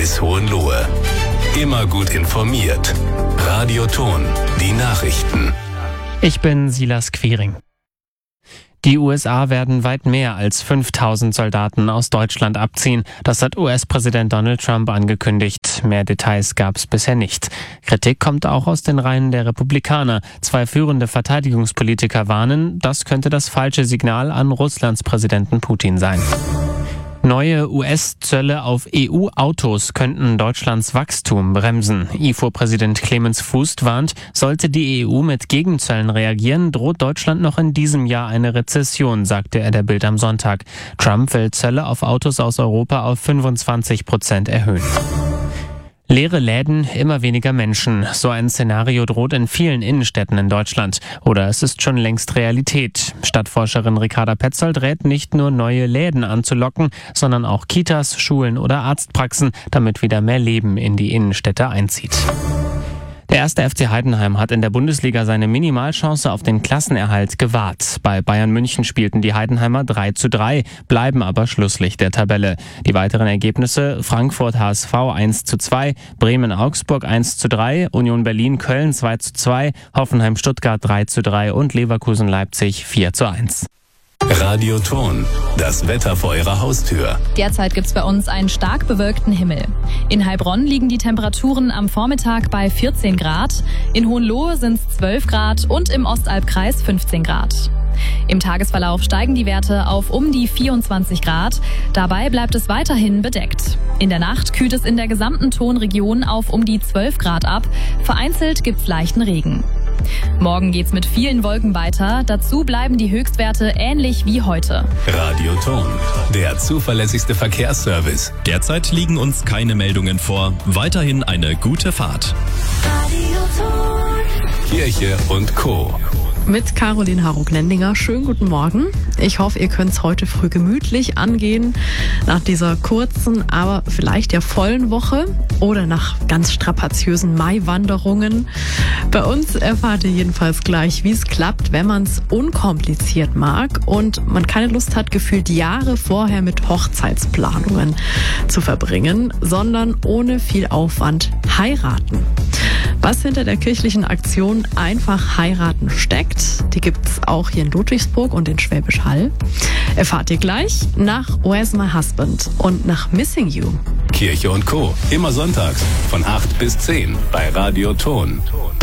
bis Hohenlohe. Immer gut informiert. Radio Thon, die Nachrichten. Ich bin Silas Quiring. Die USA werden weit mehr als 5.000 Soldaten aus Deutschland abziehen. Das hat US-Präsident Donald Trump angekündigt. Mehr Details gab es bisher nicht. Kritik kommt auch aus den Reihen der Republikaner. 2 führende Verteidigungspolitiker warnen, das könnte das falsche Signal an Russlands Präsidenten Putin sein. Neue US-Zölle auf EU-Autos könnten Deutschlands Wachstum bremsen. IFO-Präsident Clemens Fuß warnt, sollte die EU mit Gegenzöllen reagieren, droht Deutschland noch in diesem Jahr eine Rezession, sagte er der Bild am Sonntag. Trump will Zölle auf Autos aus Europa auf 25% erhöhen. Leere Läden, immer weniger Menschen. So ein Szenario droht in vielen Innenstädten in Deutschland. Oder es ist schon längst Realität. Stadtforscherin Ricarda Petzold rät, nicht nur neue Läden anzulocken, sondern auch Kitas, Schulen oder Arztpraxen, damit wieder mehr Leben in die Innenstädte einzieht. Der 1. FC Heidenheim hat in der Bundesliga seine Minimalchance auf den Klassenerhalt gewahrt. Bei Bayern München spielten die Heidenheimer 3:3, bleiben aber Schlusslicht der Tabelle. Die weiteren Ergebnisse: Frankfurt HSV 1:2, Bremen Augsburg 1:3, Union Berlin Köln 2:2, Hoffenheim Stuttgart 3:3 und Leverkusen Leipzig 4:1. Radio Thon, das Wetter vor Ihrer Haustür. Derzeit gibt's bei uns einen stark bewölkten Himmel. In Heilbronn liegen die Temperaturen am Vormittag bei 14 Grad, in Hohenlohe sind's 12 Grad und im Ostalbkreis 15 Grad. Im Tagesverlauf steigen die Werte auf um die 24 Grad. Dabei bleibt es weiterhin bedeckt. In der Nacht kühlt es in der gesamten Thonregion auf um die 12 Grad ab. Vereinzelt gibt's leichten Regen. Morgen geht's mit vielen Wolken weiter. Dazu bleiben die Höchstwerte ähnlich wie heute. Radio Thon, der zuverlässigste Verkehrsservice. Derzeit liegen uns keine Meldungen vor. Weiterhin eine gute Fahrt. Radio Thon. Kirche und Co. Mit Caroline Harug-Nendinger. Schönen guten Morgen. Ich hoffe, ihr könnt es heute früh gemütlich angehen, nach dieser kurzen, aber vielleicht ja vollen Woche oder nach ganz strapaziösen Maiwanderungen. Bei uns erfahrt ihr jedenfalls gleich, wie es klappt, wenn man es unkompliziert mag und man keine Lust hat, gefühlt Jahre vorher mit Hochzeitsplanungen zu verbringen, sondern ohne viel Aufwand heiraten. Was hinter der kirchlichen Aktion Einfach heiraten steckt, die gibt's auch hier in Ludwigsburg und in Schwäbisch Hall, erfahrt ihr gleich nach Where's My Husband und nach Missing You. Kirche und Co. Immer sonntags von 8 bis 10 bei Radio Thon.